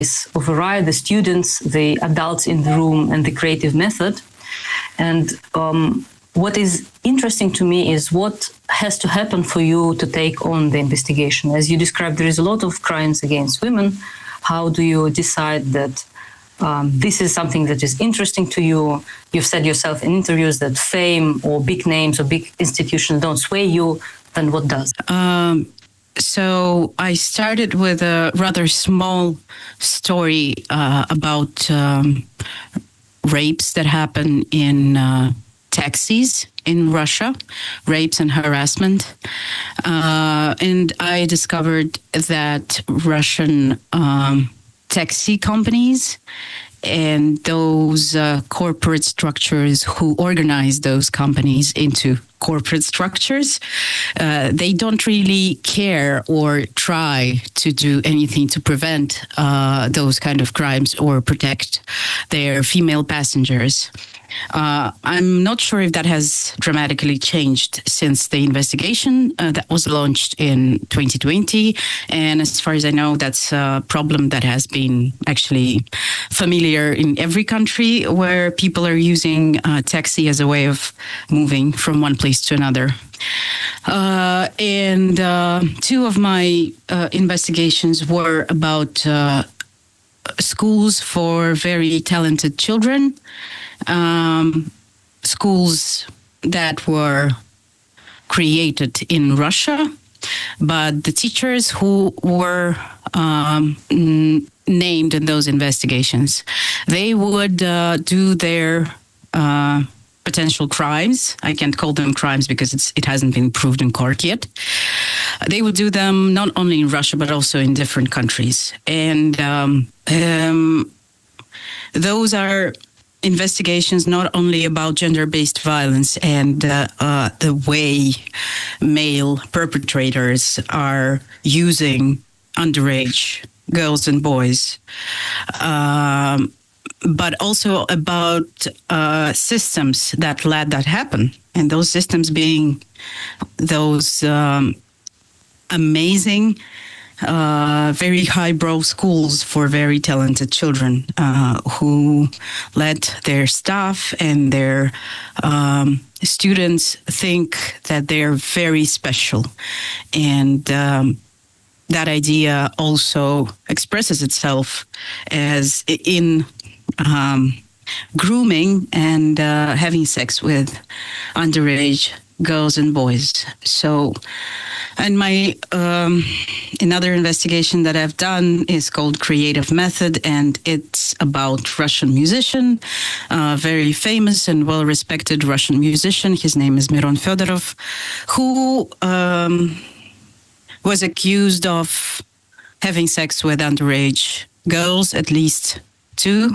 override the students, the adults in the room, and the creative method. And what is interesting to me is what has to happen for you to take on the investigation. As you described, there is a lot of crimes against women. How do you decide that this is something that is interesting to you? You've said yourself in interviews that fame or big names or big institutions don't sway you. Then what does? So I started with a rather small story about rapes that happen in taxis in Russia, rapes and harassment. And I discovered that Russian taxi companies and those corporate structures who organize those companies into corporate structures, they don't really care or try to do anything to prevent those kind of crimes or protect their female passengers. I'm not sure if that has dramatically changed since the investigation that was launched in 2020. And as far as I know, that's a problem that has been actually familiar in every country where people are using taxi as a way of moving from one place to another. And two of my investigations were about schools for very talented children. Schools that were created in Russia, but the teachers who were named in those investigations, they would do their potential crimes. I can't call them crimes because it hasn't been proved in court yet. They would do them not only in Russia, but also in different countries. And those are investigations not only about gender-based violence and the way male perpetrators are using underage girls and boys, but also about systems that let that happen. And those systems being those amazing, very highbrow schools for very talented children who let their staff and their students think that they're very special. And that idea also expresses itself as in grooming and having sex with underage girls and boys. So, and my another investigation that I've done is called Creative Method, and it's about Russian musician, very famous and well-respected Russian musician. His name is Miron Fedorov, who was accused of having sex with underage girls, at least two,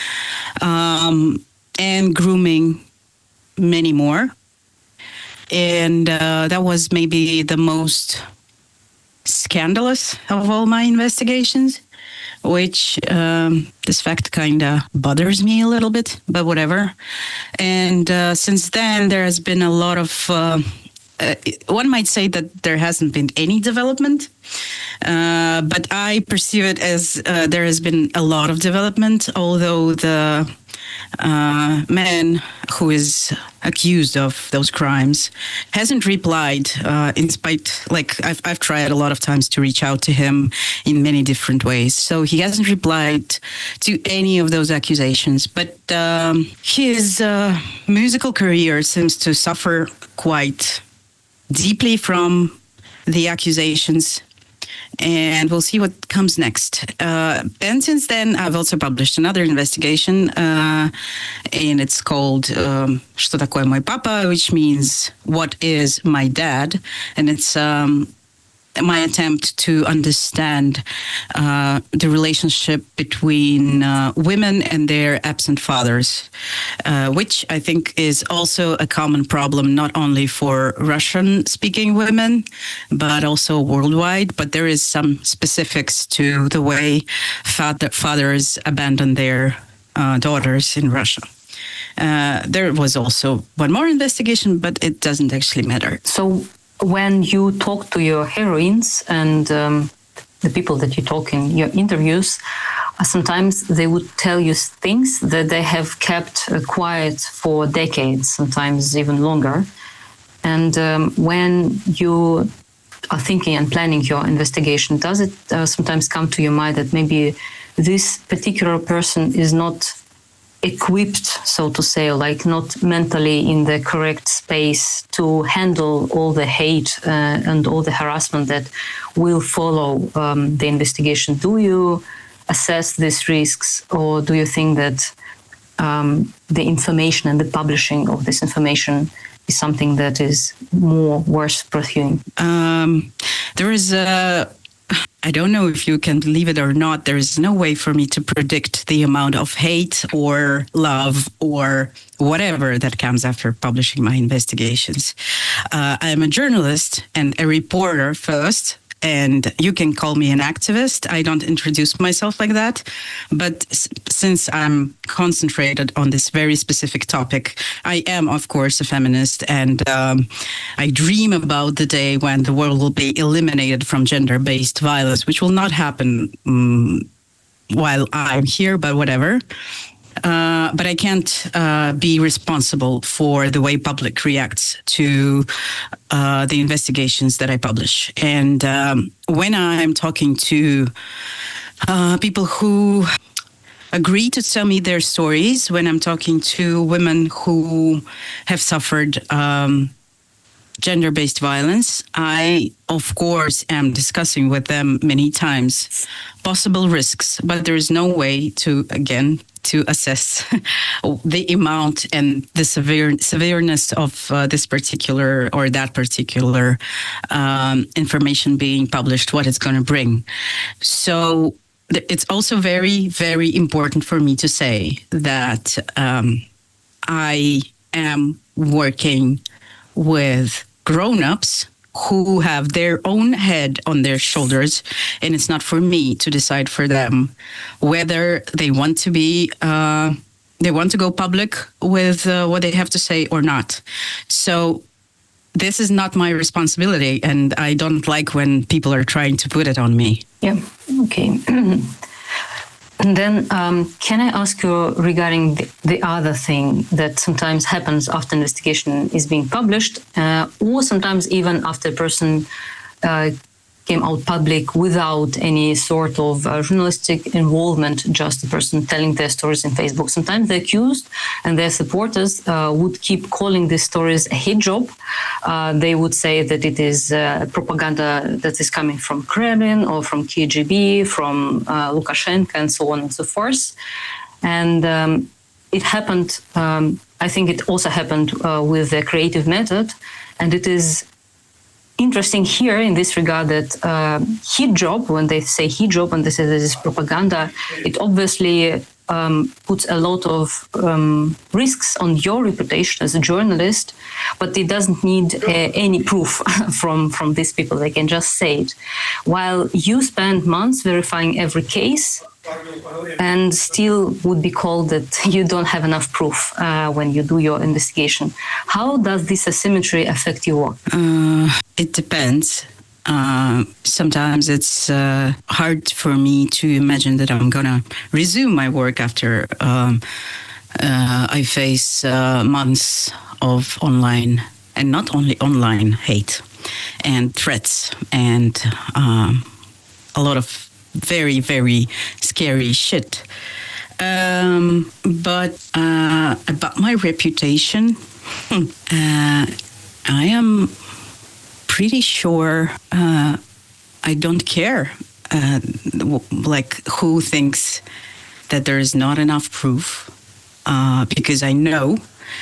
and grooming many more. And that was maybe the most scandalous of all my investigations, which this fact kind of bothers me a little bit, but whatever. And since then, there has been a lot of, one might say that there hasn't been any development, but I perceive it as there has been a lot of development, although the man who is accused of those crimes hasn't replied, in spite, like I've tried a lot of times to reach out to him in many different ways. So he hasn't replied to any of those accusations, but his musical career seems to suffer quite deeply from the accusations. And we'll see what comes next. And since then, I've also published another investigation, and it's called «Что такое мой папа?», which means «What is my dad?». And it's my attempt to understand the relationship between women and their absent fathers, which I think is also a common problem, not only for Russian-speaking women, but also worldwide. But there is some specifics to the way fathers abandon their daughters in Russia. There was also one more investigation, but it doesn't actually matter. So when you talk to your heroines and the people that you talk in your interviews, sometimes they would tell you things that they have kept quiet for decades, sometimes even longer. And when you are thinking and planning your investigation, does it sometimes come to your mind that maybe this particular person is not equipped, so to say, like not mentally in the correct space to handle all the hate and all the harassment that will follow the investigation? Do you assess these risks, or do you think that the information and the publishing of this information is something that is more worth pursuing? There is I don't know if you can believe it or not, there is no way for me to predict the amount of hate or love or whatever that comes after publishing my investigations. I'm a journalist and a reporter first, and you can call me an activist. I don't introduce myself like that. But since I'm concentrated on this very specific topic, I am, of course, a feminist. And I dream about the day when the world will be eliminated from gender-based violence, which will not happen while I'm here, but whatever. But I can't be responsible for the way public reacts to the investigations that I publish. And when I'm talking to people who agree to tell me their stories, when I'm talking to women who have suffered gender-based violence, I, of course, am discussing with them many times possible risks, but there is no way to assess the amount and the severeness of this particular or that particular information being published, what it's going to bring. So it's also very, very important for me to say that I am working with grown-ups who have their own head on their shoulders, and it's not for me to decide for them whether they want to go public with what they have to say or not. So this is not my responsibility, and I don't like when people are trying to put it on me. Yeah, okay. And then can I ask you regarding the other thing that sometimes happens after investigation is being published, or sometimes even after a person came out public without any sort of journalistic involvement, just a person telling their stories in Facebook. Sometimes the accused and their supporters would keep calling these stories a hate job. They would say that it is propaganda that is coming from Kremlin or from KGB, from Lukashenko, and so on and so forth. And it happened, I think it also happened with the creative method, and it is interesting here in this regard that heat job, when they say heat job and they say this is propaganda, it obviously puts a lot of risks on your reputation as a journalist, but it doesn't need any proof from these people. They can just say it. While you spend months verifying every case and still would be called that you don't have enough proof when you do your investigation. How does this asymmetry affect your work? It depends. Sometimes it's hard for me to imagine that I'm going to resume my work after I face months of online, and not only online, hate and threats and a lot of very, very scary shit. But about my reputation, I am pretty sure I don't care. Like, who thinks that there is not enough proof? Because I know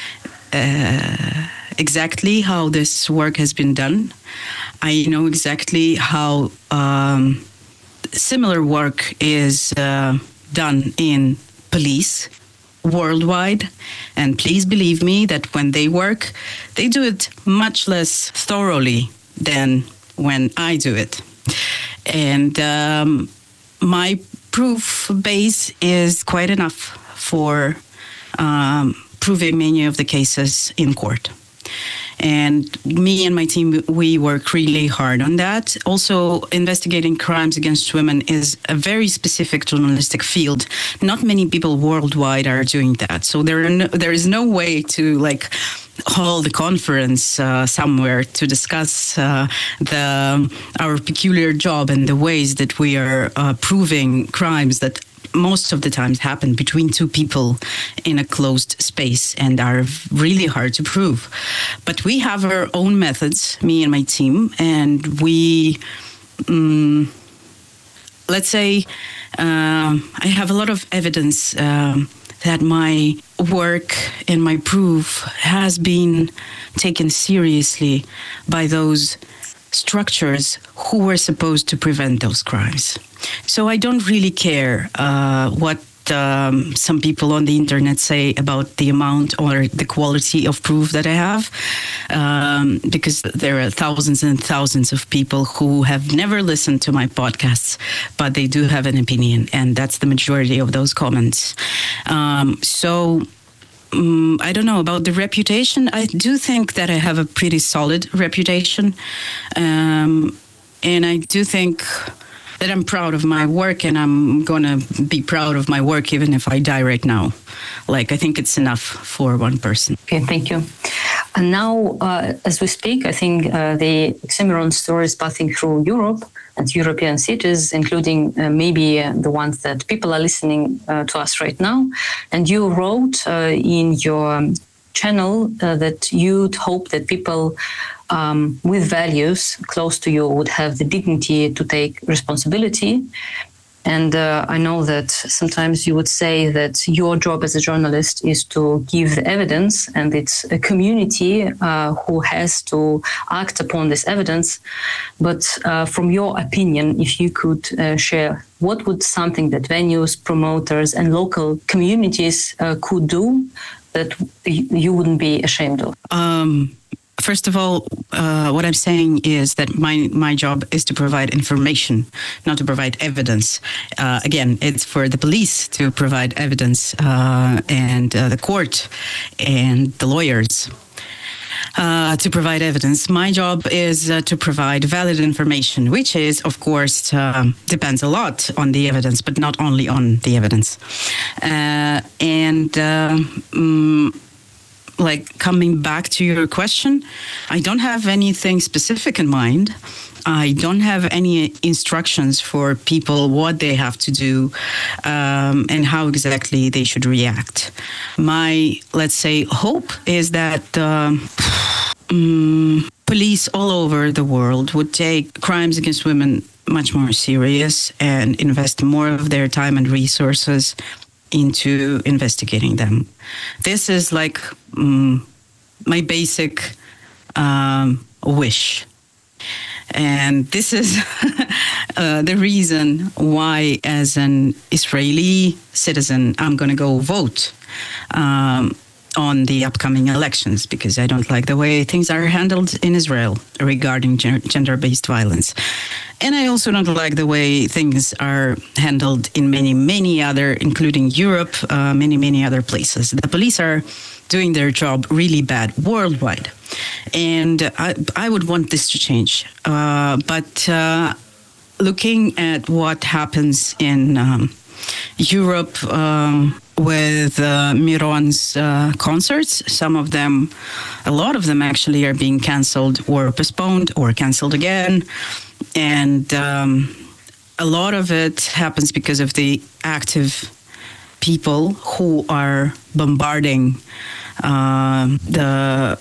exactly how this work has been done. I know exactly how similar work is done in police worldwide. And please believe me that when they work, they do it much less thoroughly than when I do it. And my proof base is quite enough for proving many of the cases in court. And me and my team, we work really hard on that. Also, investigating crimes against women is a very specific journalistic field. Not many people worldwide are doing that. So there is no way to like hold a conference somewhere to discuss our peculiar job and the ways that we are proving crimes that most of the times happen between two people in a closed space and are really hard to prove. But we have our own methods, me and my team, and we, let's say, I have a lot of evidence that my work and my proof has been taken seriously by those structures who were supposed to prevent those crimes. So I don't really care what some people on the internet say about the amount or the quality of proof that I have, because there are thousands and thousands of people who have never listened to my podcasts, but they do have an opinion, and that's the majority of those comments. I don't know about the reputation. I do think that I have a pretty solid reputation, and I do think that I'm proud of my work, and I'm gonna be proud of my work even if I die right now. Like, I think it's enough for one person. Okay, thank you. And now, as we speak, I think the Oxymoron story is passing through Europe and European cities, including maybe the ones that people are listening to us right now. And you wrote in your channel that you'd hope that people with values close to you would have the dignity to take responsibility. And I know that sometimes you would say that your job as a journalist is to give the evidence, and it's a community who has to act upon this evidence. But from your opinion, if you could share, what would something that venues, promoters, and local communities could do that you wouldn't be ashamed of? First of all, what I'm saying is that my job is to provide information, not to provide evidence. Again, it's for the police to provide evidence, and the court and the lawyers to provide evidence. My job is to provide valid information, which is, of course, depends a lot on the evidence, but not only on the evidence. Like, coming back to your question, I don't have anything specific in mind. I don't have any instructions for people what they have to do and how exactly they should react. My, let's say, hope is that police all over the world would take crimes against women much more serious and invest more of their time and resources into investigating them. This is like my basic wish. And this is the reason why, as an Israeli citizen, I'm going to go vote on the upcoming elections, because I don't like the way things are handled in Israel regarding gender-based violence. And I also don't like the way things are handled in many other, including Europe, many other places. The police are doing their job really bad worldwide. And I would want this to change. But looking at what happens in Europe with Miron's concerts, a lot of them actually are being canceled or postponed or canceled again. And a lot of it happens because of the active people who are bombarding the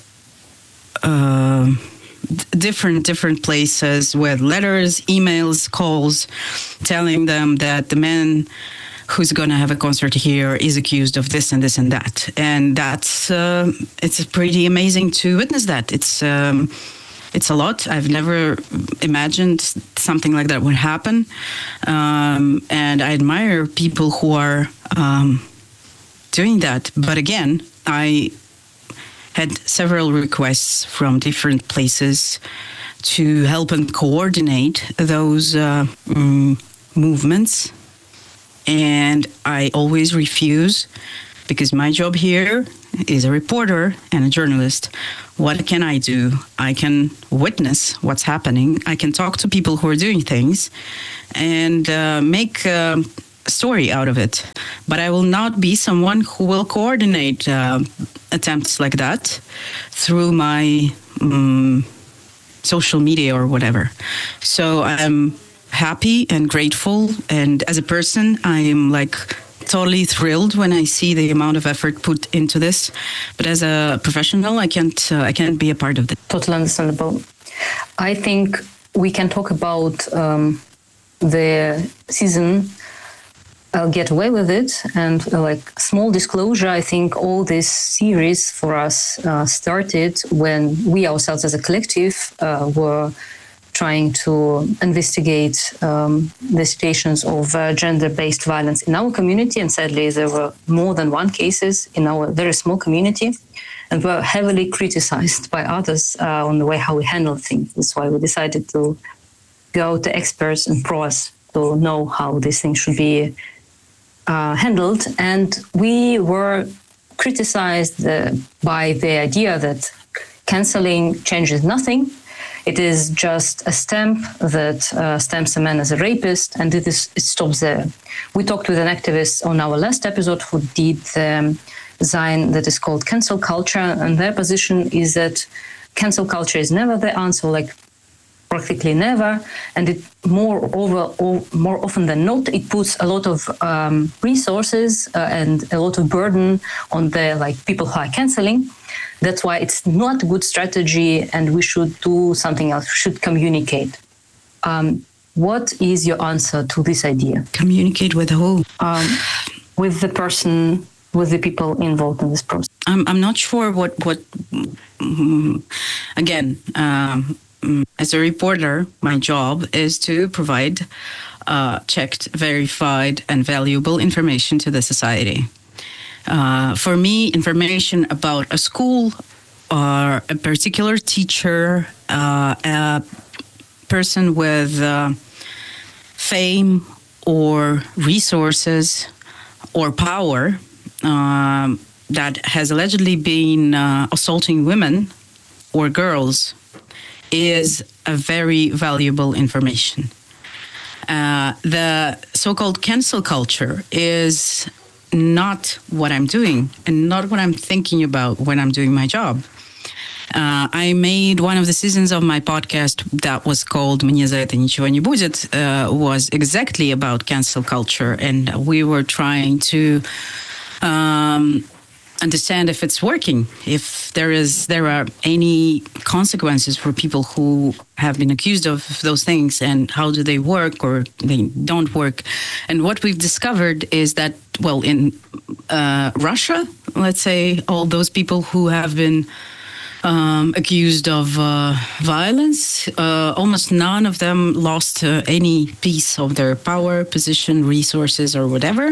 different places with letters, emails, calls, telling them that the man who's going to have a concert here is accused of this and this and that. And that's it's pretty amazing to witness that. It's a lot. I've never imagined something like that would happen. And I admire people who are doing that. But again, I had several requests from different places to help and coordinate those movements. And I always refuse, because my job here is a reporter and a journalist. What can I do? I can witness what's happening. I can talk to people who are doing things and make a story out of it. But I will not be someone who will coordinate attempts like that through my social media or whatever. So I'm happy and grateful. And as a person, I am like totally thrilled when I see the amount of effort put into this. But as a professional, I can't be a part of it. Totally understandable. I think we can talk about the season. I'll get away with it. And like small disclosure, I think all this series for us started when we ourselves as a collective were trying to investigate the situations of gender-based violence in our community. And sadly, there were more than one cases in our very small community, and were heavily criticized by others on the way how we handle things. That's why we decided to go to experts and pros to know how these things should be handled. And we were criticized by the idea that canceling changes nothing. It is just a stamp that stamps a man as a rapist, and it stops there. We talked with an activist on our last episode who did the design that is called cancel culture, and their position is that cancel culture is never the answer, like practically never, and it more often than not, it puts a lot of resources and a lot of burden on the people who are canceling. That's why it's not a good strategy, and we should do something else. We should communicate. What is your answer to this idea? Communicate with who? With the person, with the people involved in this process. I'm not sure what again, as a reporter, my job is to provide checked, verified, and valuable information to the society. For me, information about a school or a particular teacher, a person with fame or resources or power that has allegedly been assaulting women or girls is a very valuable information. The so-called cancel culture is not what I'm doing and not what I'm thinking about when I'm doing my job. I made one of the seasons of my podcast that was called «Мне за это ничего не будет», was exactly about cancel culture, and we were trying to understand if it's working, if there are any consequences for people who have been accused of those things, and how do they work or they don't work. And what we've discovered is that, well, in Russia, let's say, all those people who have been accused of violence, almost none of them lost any piece of their power, position, resources, or whatever.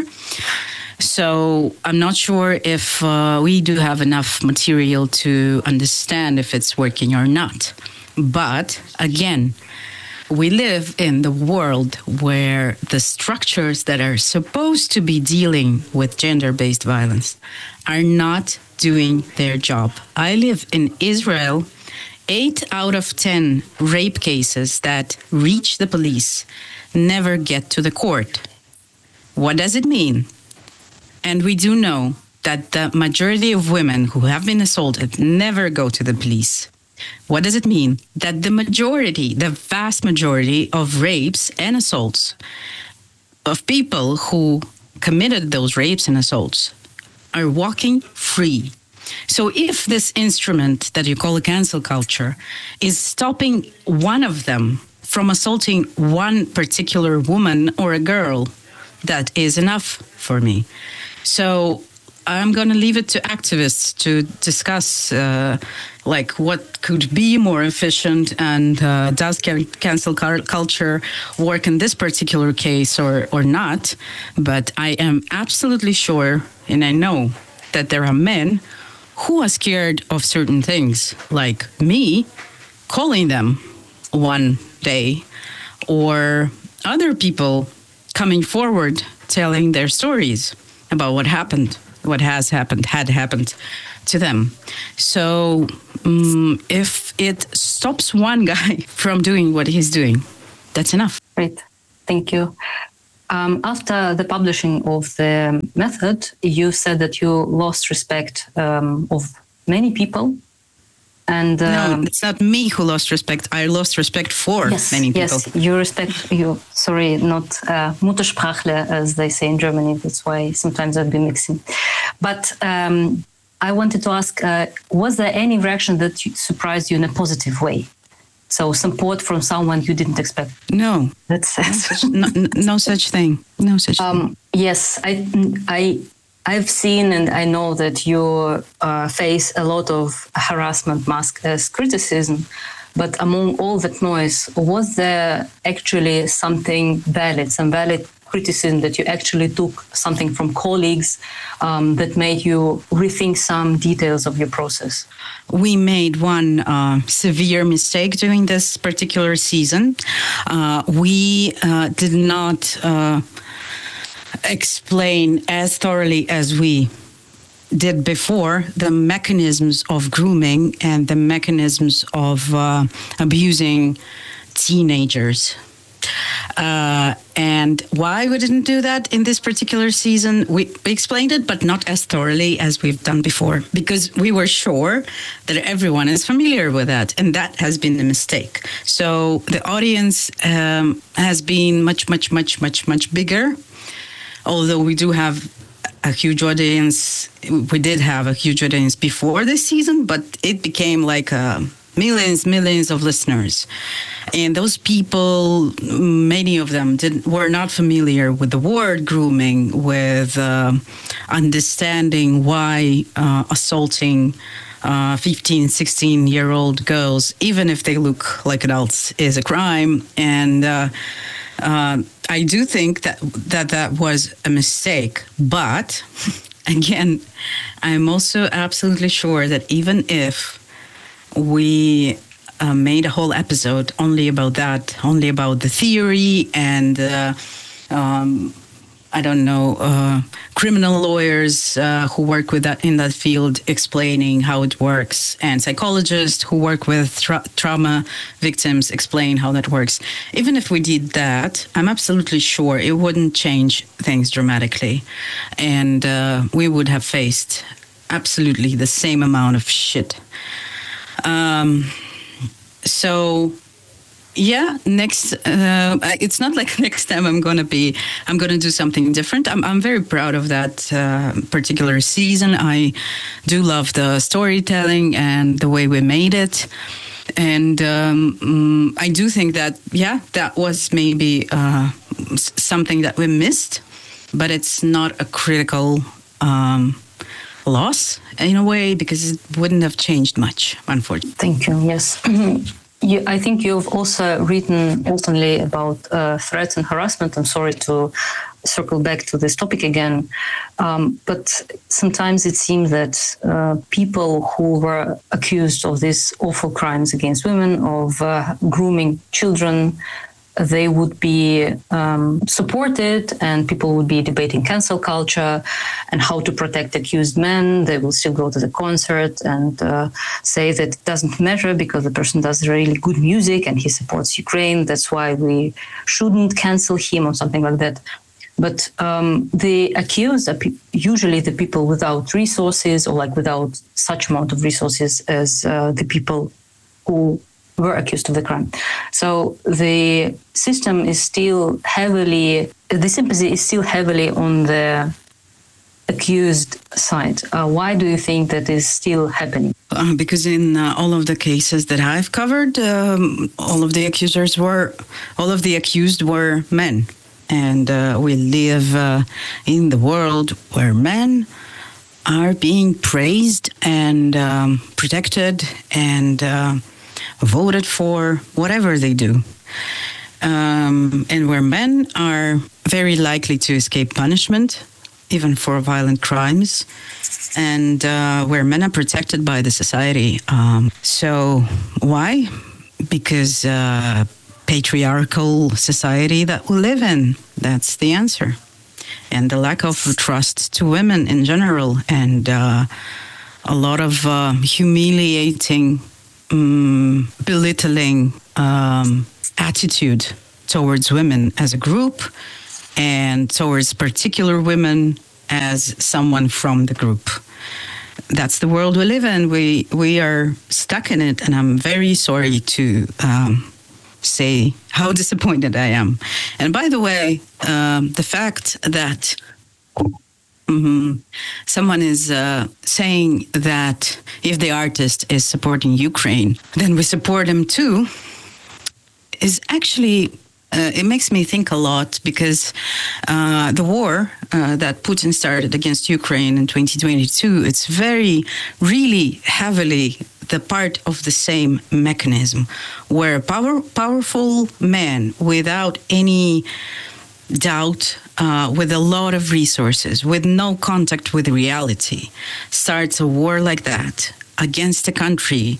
So I'm not sure if we do have enough material to understand if it's working or not. But again, we live in the world where the structures that are supposed to be dealing with gender-based violence are not doing their job. I live in Israel. 8 out of 10 rape cases that reach the police never get to the court. What does it mean? And we do know that the majority of women who have been assaulted never go to the police. What does it mean? That the vast majority of rapes and assaults of people who committed those rapes and assaults are walking free. So if this instrument that you call a cancel culture is stopping one of them from assaulting one particular woman or a girl, that is enough for me. So I'm going to leave it to activists to discuss what could be more efficient, and does cancel culture work in this particular case or not. But I am absolutely sure, and I know that there are men who are scared of certain things, like me calling them one day, or other people coming forward telling their stories about what happened what had happened to them. So if it stops one guy from doing what he's doing, that's enough. Great. Thank you. After the publishing of the method, you said that you lost respect of many people. And no, it's not me who lost respect. I lost respect for many people. Yes, you respect you. Sorry, not Muttersprachler, as they say in Germany. That's why sometimes I've been mixing. But I wanted to ask, was there any reaction that surprised you in a positive way? So support from someone you didn't expect? No. That's no such thing. No such thing. Yes, I've seen and I know that you face a lot of harassment masked as criticism, but among all that noise, was there actually something valid, some valid criticism that you actually took something from colleagues that made you rethink some details of your process? We made one severe mistake during this particular season. We did not explain as thoroughly as we did before the mechanisms of grooming and the mechanisms of abusing teenagers. And why we didn't do that in this particular season, we explained it, but not as thoroughly as we've done before, because we were sure that everyone is familiar with that, and that has been the mistake. So the audience has been much bigger, although we do have a huge audience. We did have a huge audience before this season, but it became like millions of listeners. And those people, many of them were not familiar with the word grooming, with understanding why assaulting 15, 16-year-old girls, even if they look like adults, is a crime. And I do think that was a mistake. But again, I'm also absolutely sure that even if we made a whole episode only about that, only about the theory and I don't know, criminal lawyers who work with that in that field explaining how it works, and psychologists who work with trauma victims explain how that works. Even if we did that, I'm absolutely sure it wouldn't change things dramatically, and we would have faced absolutely the same amount of shit. So yeah, next, it's not like next time I'm going to do something different. I'm very proud of that particular season. I do love the storytelling and the way we made it. And I do think that, yeah, that was maybe something that we missed, but it's not a critical loss in a way, because it wouldn't have changed much, unfortunately. Thank you. Yes. I think you've also written openly about threats and harassment. I'm sorry to circle back to this topic again, but sometimes it seems that people who were accused of these awful crimes against women, of grooming children, they would be supported, and people would be debating cancel culture and how to protect accused men. They will still go to the concert and say that it doesn't matter because the person does really good music and he supports Ukraine. That's why we shouldn't cancel him or something like that. But the accused are usually the people without resources, or like without such amount of resources as the people who were accused of the crime. So the system is still the sympathy is still heavily on the accused side. Why do you think that is still happening? Because in all of the cases that I've covered, all of the accused were men. And we live in the world where men are being praised and protected and voted for whatever they do, and where men are very likely to escape punishment, even for violent crimes, and where men are protected by the society. So why? Because patriarchal society that we live in. That's the answer. and the lack of trust to women in general, and a lot of humiliating, belittling attitude towards women as a group and towards particular women as someone from the group. That's the world we live in. We are stuck in it, and I'm very sorry to say how disappointed I am. And by the way, the fact that someone is saying that if the artist is supporting Ukraine, then we support him too, is actually, it makes me think a lot, because the war that Putin started against Ukraine in 2022, it's really heavily the part of the same mechanism, where powerful man without any doubt, with a lot of resources, with no contact with reality, starts a war like that against a country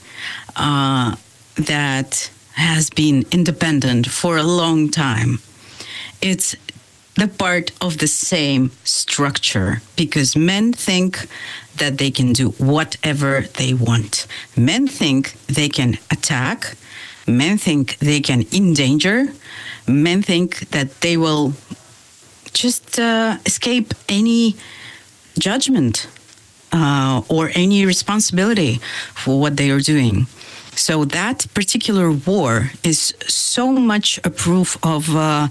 that has been independent for a long time. It's the part of the same structure, because men think that they can do whatever they want. Men think they can attack. Men think they can endanger. Men think that they will just escape any judgment or any responsibility for what they are doing. So that particular war is so much a proof of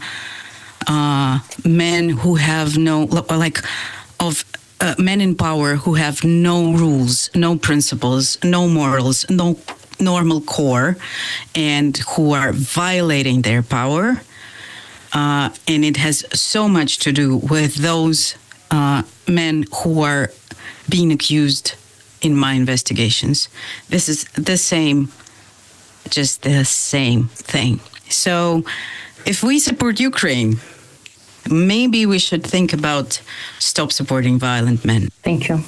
men who have men in power who have no rules, no principles, no morals, no normal core, and who are violating their power. And it has so much to do with those men who are being accused in my investigations. This is the same, just the same thing. So if we support Ukraine, maybe we should think about stop supporting violent men. Thank you.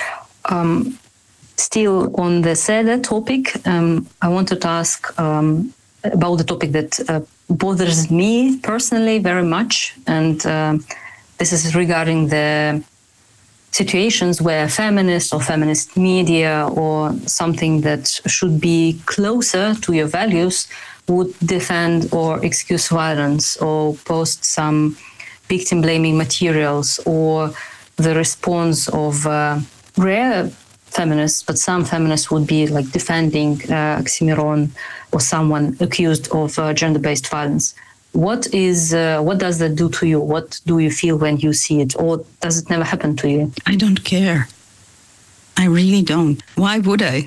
Still on the sadder topic, I wanted to ask about the topic that bothers me personally very much, and this is regarding the situations where feminists or feminist media or something that should be closer to your values would defend or excuse violence or post some victim-blaming materials, or the response of rare feminists, but some feminists would be like defending Oxymoron or someone accused of gender-based violence. What does that do to you? What do you feel when you see it? Or does it never happen to you? I don't care. I really don't. Why would I?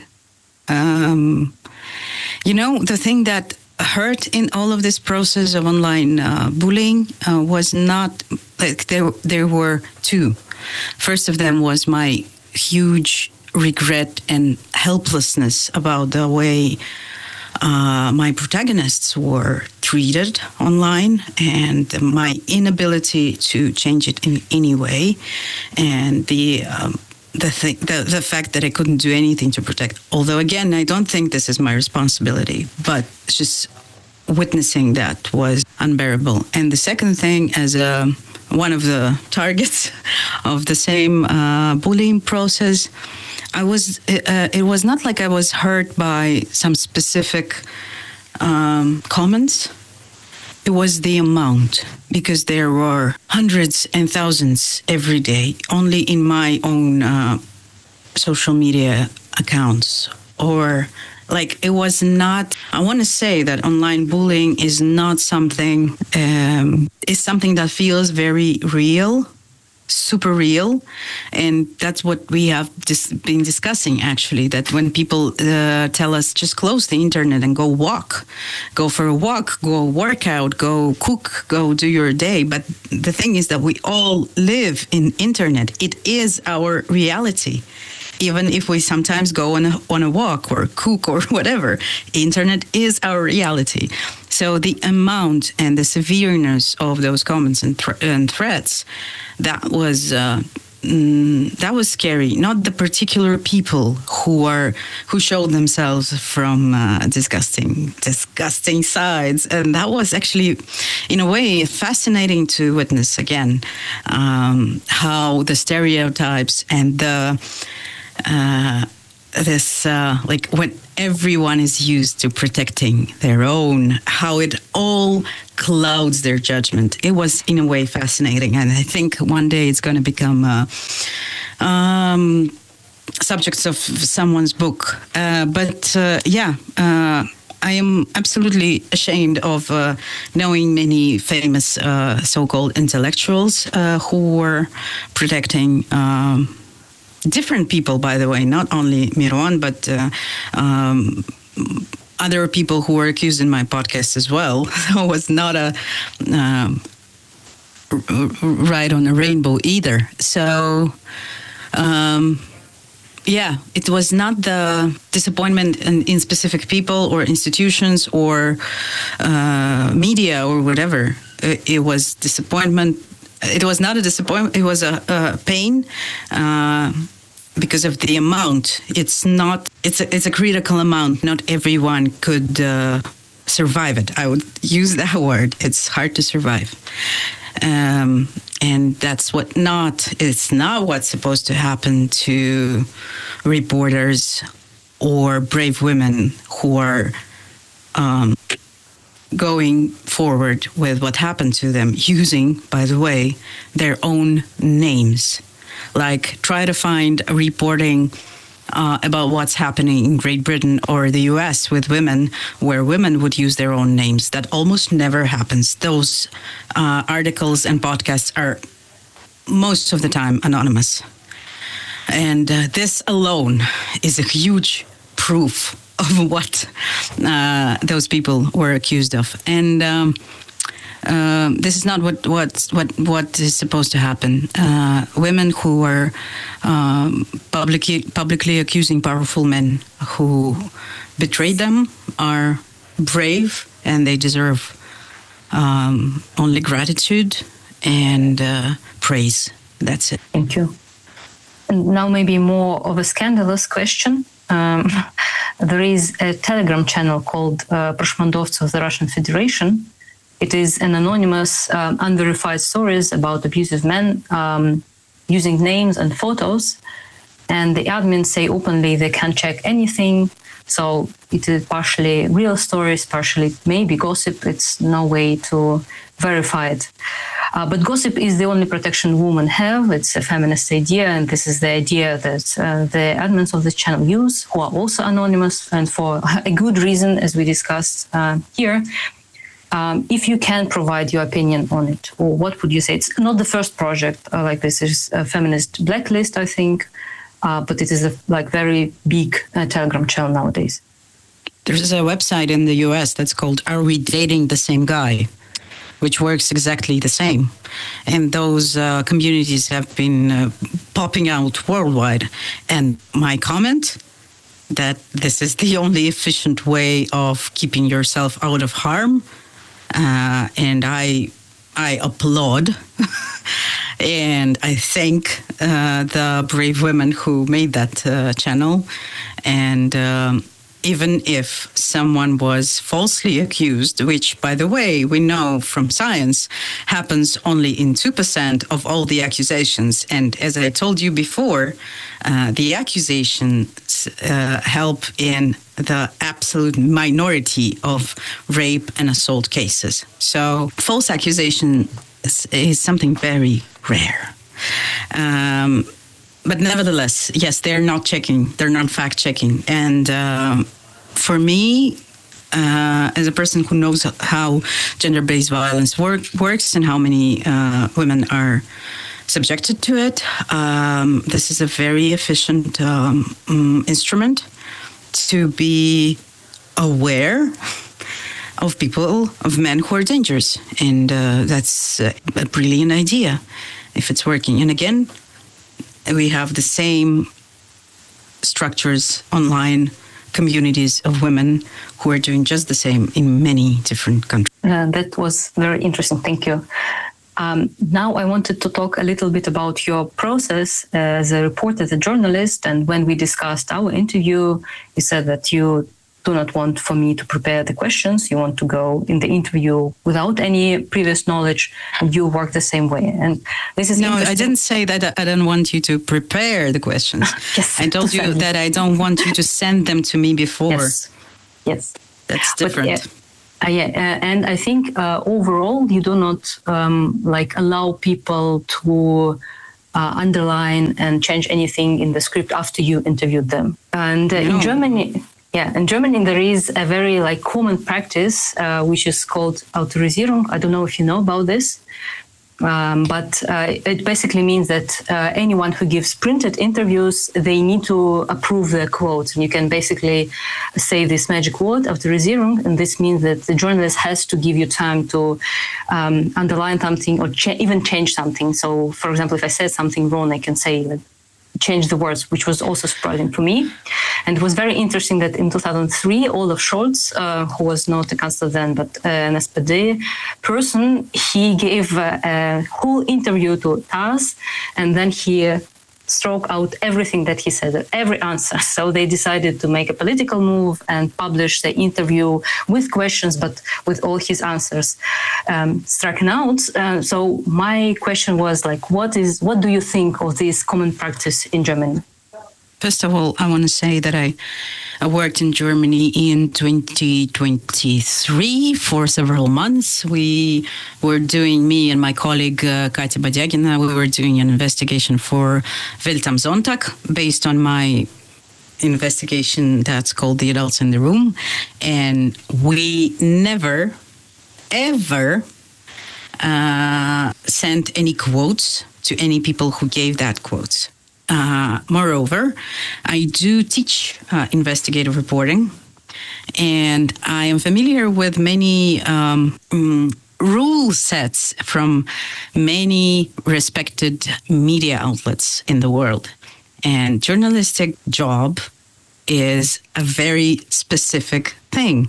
The thing that hurt in all of this process of online bullying was not like there were two. First of them was my huge regret and helplessness about the way my protagonists were treated online, and my inability to change it in any way, and the fact that I couldn't do anything to protect. Although, again, I don't think this is my responsibility, but just witnessing that was unbearable. And the second thing, as one of the targets of the same bullying process, it was not like I was hurt by some specific comments. It was the amount, because there were hundreds and thousands every day, only in my own social media accounts. Or like, it was not, I want to say that online bullying is not something, it's something that feels very real, super real. And that's what we have been discussing, actually, that when people tell us just close the internet and go for a walk, go work out, go cook, go do your day. But the thing is that we all live in internet. It is our reality. Even if we sometimes go on a walk or cook or whatever, internet is our reality. So the amount and the severeness of those comments and threats, that was that was scary. Not the particular people who showed themselves from disgusting sides, and that was actually, in a way, fascinating to witness again. How the stereotypes and the like when everyone is used to protecting their own, how it all clouds their judgment. It was in a way fascinating, and I think one day it's going to become subjects of someone's book. I am absolutely ashamed of knowing many famous so-called intellectuals who were protecting different people, by the way, not only Miron, but other people who were accused in my podcast as well. So it was not a ride on a rainbow either. So, it was not the disappointment in specific people or institutions or media or whatever. It was disappointment. It was not a disappointment. It was a pain. Because of the amount, it's a critical amount. Not everyone could survive it. I would use that word. It's hard to survive, and that's it's not what's supposed to happen to reporters or brave women who are going forward with what happened to them, using, by the way, their own names. Like, try to find a reporting about what's happening in Great Britain or the US with women, where women would use their own names. That almost never happens. Those articles and podcasts are most of the time anonymous. And this alone is a huge proof of what those people were accused of. And this is not what is supposed to happen. Women who are publicly accusing powerful men who betrayed them are brave, and they deserve only gratitude and praise. That's it. Thank you. And now maybe more of a scandalous question. There is a Telegram channel called Proshmandovцы of the Russian Federation. It is an anonymous, unverified stories about abusive men using names and photos. And the admins say openly they can't check anything. So it is partially real stories, partially maybe gossip. It's no way to verify it. But gossip is the only protection women have. It's a feminist idea, and this is the idea that the admins of this channel use, who are also anonymous, and for a good reason, as we discussed here. If you can provide your opinion on it, or what would you say? It's not the first project like this. It's a feminist blacklist, I think, but it is a very big Telegram channel nowadays. There's a website in the US that's called Are We Dating the Same Guy?, which works exactly the same. And those communities have been popping out worldwide. And my comment, that this is the only efficient way of keeping yourself out of harm, and I applaud and I thank the brave women who made that channel. And even if someone was falsely accused, which, by the way, we know from science happens only in 2% of all the accusations. And as I told you before, the accusations help in the absolute minority of rape and assault cases. So false accusation is something very rare. But nevertheless, yes, they're not checking. They're not fact-checking. And for me, as a person who knows how gender-based violence works and how many women are subjected to it, this is a very efficient instrument to be aware of people, of men who are dangerous. And that's a brilliant idea if it's working. And again, we have the same structures online, communities of women who are doing just the same in many different countries. That was very interesting. Thank you. Now I wanted to talk a little bit about your process as a reporter, as a journalist. And when we discussed our interview, you said that you do not want for me to prepare the questions. You want to go in the interview without any previous knowledge, and you work the same way. And this is no, I didn't say that I don't want you to prepare the questions. Yes, I told you that I don't want you to send them to me before. Yes. That's different. And I think overall you do not allow people to underline and change anything in the script after you interviewed them. And in Germany. Yeah, in Germany there is a very common practice which is called Autorisierung. I don't know if you know about this, but it basically means that anyone who gives printed interviews, they need to approve the quotes. And you can basically say this magic word, Autorisierung, and this means that the journalist has to give you time to underline something or even change something. So, for example, if I said something wrong, I can say change the words, which was also surprising for me. And it was very interesting that in 2003, Olaf Scholz, who was not a Chancellor then, but an SPD person, he gave a whole interview to TASS, and then he struck out everything that he said, every answer. So they decided to make a political move and publish the interview with questions, but with all his answers stricken out. So my question was what do you think of this common practice in Germany? First of all, I want to say that I worked in Germany in 2023 for several months. We were doing, me and my colleague Katya Badyagina, we were doing an investigation for Welt am Sonntag based on my investigation that's called The Adults in the Room. And we never, ever sent any quotes to any people who gave that quotes. Moreover, I do teach investigative reporting, and I am familiar with many rule sets from many respected media outlets in the world. And journalistic job is a very specific thing.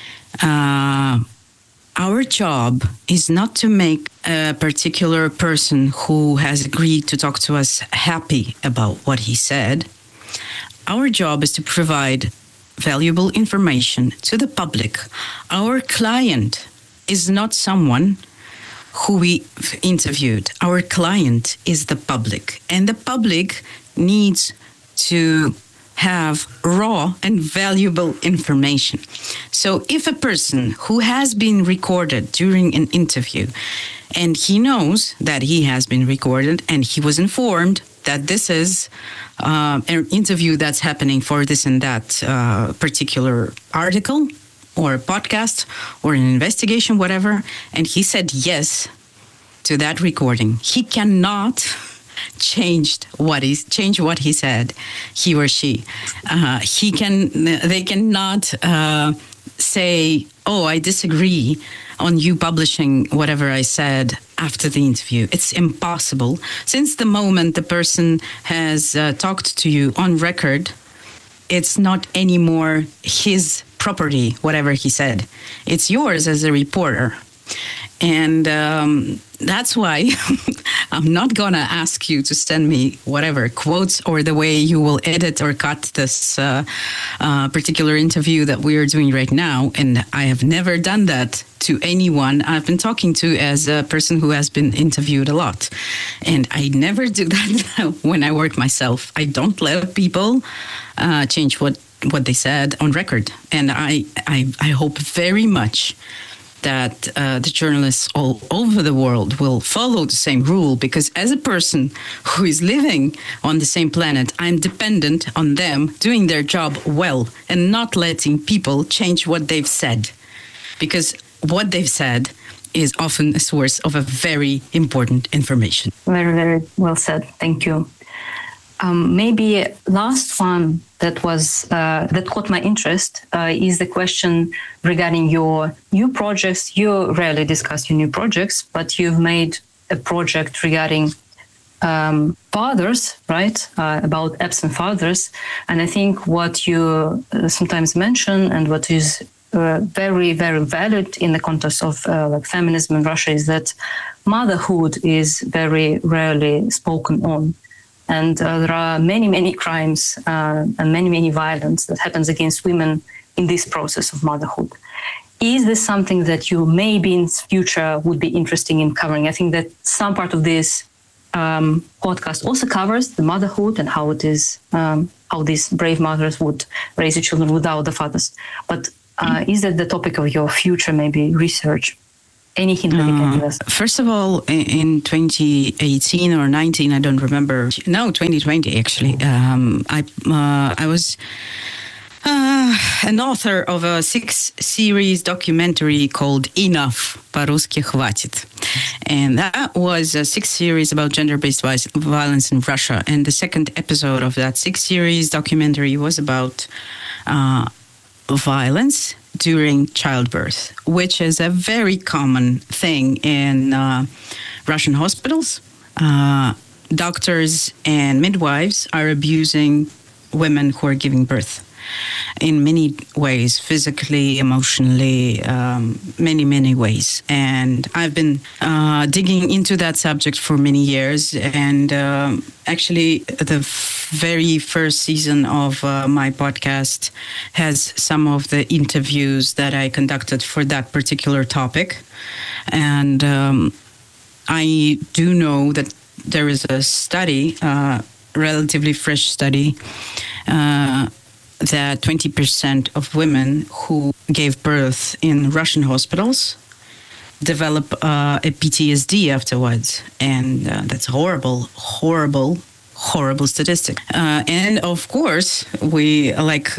Our job is not to make a particular person who has agreed to talk to us happy about what he said. Our job is to provide valuable information to the public. Our client is not someone who we interviewed. Our client is the public, and the public needs to have raw and valuable information. So if a person who has been recorded during an interview, and he knows that he has been recorded and he was informed that this is an interview that's happening for this and that particular article or podcast or an investigation, whatever, and he said yes to that recording, he cannot change what he said, he or she. They cannot say, oh, I disagree on you publishing whatever I said after the interview. It's impossible. Since the moment the person has talked to you on record, it's not anymore his property, whatever he said. It's yours as a reporter. And that's why I'm not going to ask you to send me whatever quotes or the way you will edit or cut this particular interview that we are doing right now. And I have never done that to anyone I've been talking to as a person who has been interviewed a lot. And I never do that when I work myself. I don't let people change what they said on record. And I hope very much that the journalists all over the world will follow the same rule, because as a person who is living on the same planet, I'm dependent on them doing their job well and not letting people change what they've said, because what they've said is often a source of a very important information. Very, very well said. Thank you. Maybe last one that caught my interest is the question regarding your new projects. You rarely discuss your new projects, but you've made a project regarding fathers, right? About absent fathers. And I think what you sometimes mention and what is very, very valid in the context of like feminism in Russia is that motherhood is very rarely spoken on. And there are many, many crimes and many, many violence that happens against women in this process of motherhood. Is this something that you maybe in future would be interested in covering? I think that some part of this podcast also covers the motherhood and how it is, how these brave mothers would raise the children without the fathers. But is that the topic of your future, maybe research? Any hint that you can give us? First of all, in 2018 or 19, I don't remember. No, 2020 actually. I was an author of a 6-series documentary called Enough, по-русски хватит. And that was a 6-series about gender-based violence in Russia. And the second episode of that 6-series documentary was about violence during childbirth, which is a very common thing in Russian hospitals. Doctors and midwives are abusing women who are giving birth in many ways, physically, emotionally, many, many ways. And I've been digging into that subject for many years. And actually, the very first season of my podcast has some of the interviews that I conducted for that particular topic. And I do know that there is a study, relatively fresh study, that 20% of women who gave birth in Russian hospitals develop a PTSD afterwards. And that's horrible, horrible, horrible statistic. And of course, we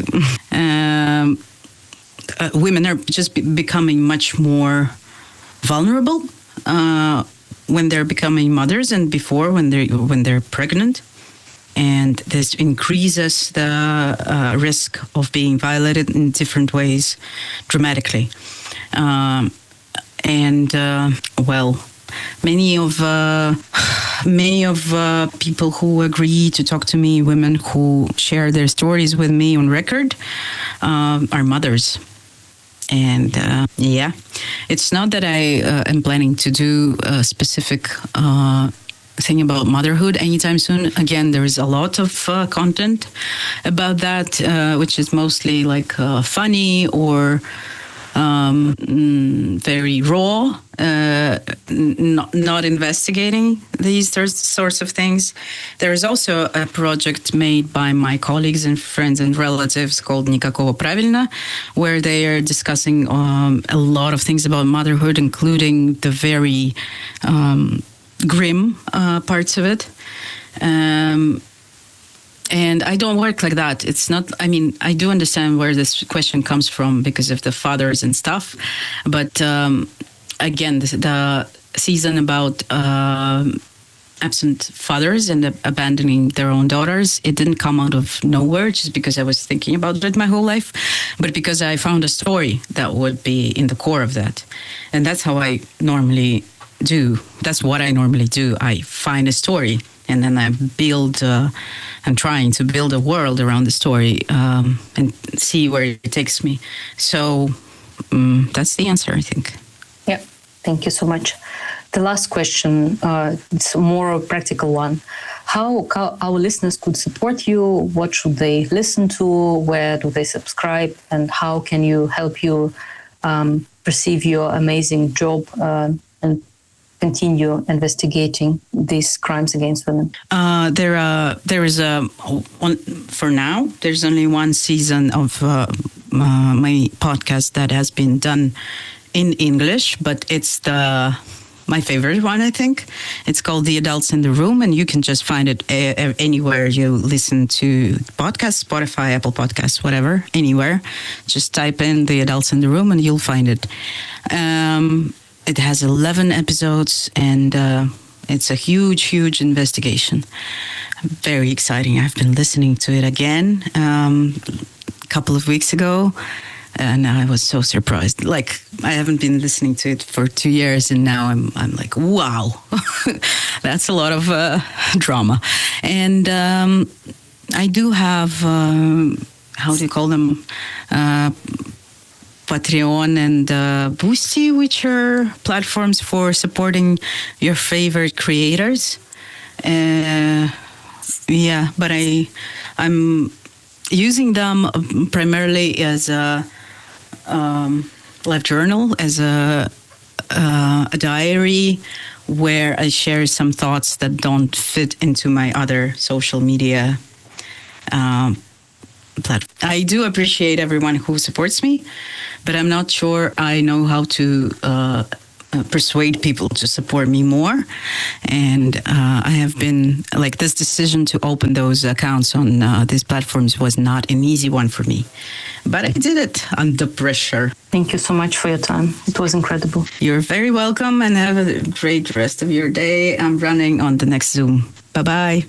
women are just becoming much more vulnerable when they're becoming mothers and before when they're pregnant. And this increases the risk of being violated in different ways dramatically. Many of people who agree to talk to me, women who share their stories with me on record, are mothers. And it's not that I am planning to do a specific thing about motherhood anytime soon. Again, there is a lot of content about that, which is mostly like funny or very raw, not investigating these sorts of things. There is also a project made by my colleagues and friends and relatives called Никакого правильно, where they are discussing a lot of things about motherhood, including the very grim parts of it. And I don't work like that. It's not, I mean, I do understand where this question comes from because of the fathers and stuff. But again, the season about absent fathers and abandoning their own daughters, it didn't come out of nowhere just because I was thinking about it my whole life, but because I found a story that would be in the core of that. And that's how I normally do. That's what I normally do. I find a story and then I build, I'm trying to build a world around the story and see where it takes me. So that's the answer, I think. Yeah, thank you so much. The last question, it's a more practical one. How our listeners could support you? What should they listen to? Where do they subscribe? And how can you help you perceive your amazing job and continue investigating these crimes against women? There is for now, there's only one season of my podcast that has been done in English, but it's my favorite one, I think. It's called The Adults in the Room, and you can just find it anywhere you listen to podcasts, Spotify, Apple Podcasts, whatever, anywhere. Just type in The Adults in the Room and you'll find it. It has 11 episodes and it's a huge, huge investigation. Very exciting. I've been listening to it again a couple of weeks ago. And I was so surprised. Like, I haven't been listening to it for 2 years, and now I'm like, wow, that's a lot of drama. And I do have, how do you call them? Patreon and Boosty, which are platforms for supporting your favorite creators. But I'm using them primarily as a live journal, as a diary where I share some thoughts that don't fit into my other social media platform. I do appreciate everyone who supports me, but I'm not sure I know how to persuade people to support me more. And I have been like, this decision to open those accounts on these platforms was not an easy one for me, but I did it under pressure. Thank you so much for your time. It was incredible. You're very welcome, and have a great rest of your day. I'm running on the next Zoom. Bye-bye.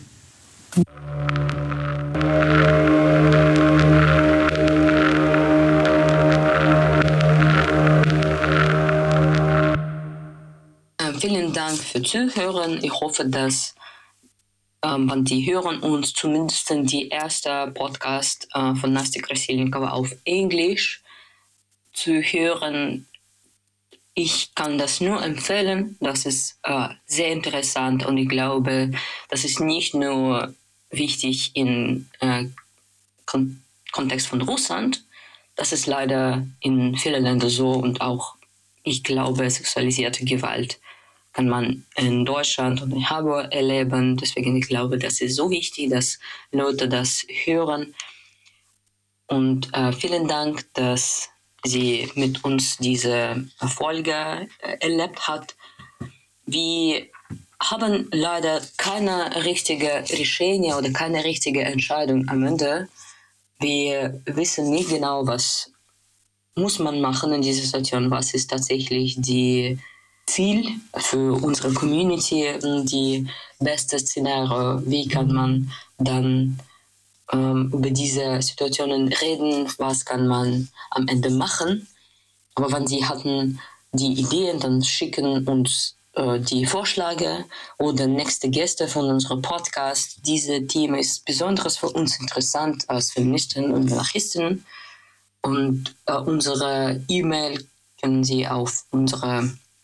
Vielen Dank für Zuhören. Ich hoffe, dass die hören uns zumindest die erste Podcast von Nastya Krasильnikova auf Englisch zu hören. Ich kann das nur empfehlen. Das ist sehr interessant und ich glaube, das ist nicht nur wichtig im Kontext von Russland. Das ist leider in vielen Ländern so und auch, ich glaube, sexualisierte Gewalt kann man in Deutschland und in Hamburg erleben. Deswegen, ich glaube, das ist so wichtig, dass Leute das hören. Und vielen Dank, dass sie mit uns diese Folge erlebt hat. Wir haben leider keine richtige Richtlinie oder keine richtige Entscheidung am Ende. Wir wissen nicht genau, was muss man machen in dieser Situation, was ist tatsächlich die Ziel für unsere Community, die beste Szenario, wie kann man dann über diese Situationen reden, was kann man am Ende machen. Aber wenn Sie hatten die Ideen, dann schicken uns die Vorschläge oder nächste Gäste von unserem Podcast. Dieses Thema ist besonders für uns interessant als Feministen und Anarchisten. Und unsere E-Mail können Sie auf unserer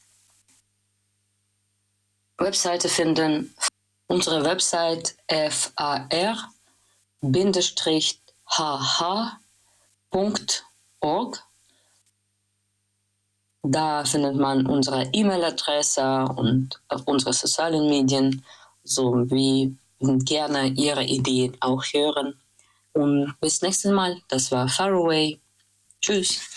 Webseite finden. Unsere Website far-hh.org. Da findet man unsere E-Mail-Adresse und auf unsere sozialen Medien, so wie gerne Ihre Ideen auch hören. Und bis nächstes Mal. Das war Faraway. Tschüss.